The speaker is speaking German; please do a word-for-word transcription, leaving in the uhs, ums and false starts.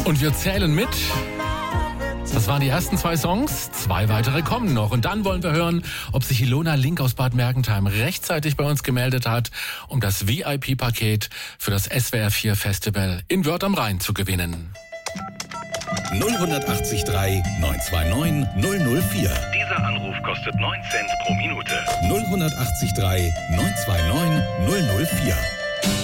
Und wir zählen mit. Das waren die ersten zwei Songs. Zwei weitere kommen noch. Und dann wollen wir hören, ob sich Ilona Link aus Bad Mergentheim rechtzeitig bei uns gemeldet hat, um das V I P-Paket für das S W R vier Festival in Wörth am Rhein zu gewinnen. null acht drei neun zwei neun null null vier. Dieser Anruf kostet neun Cent pro Minute. null acht drei neun zwei neun null null vier.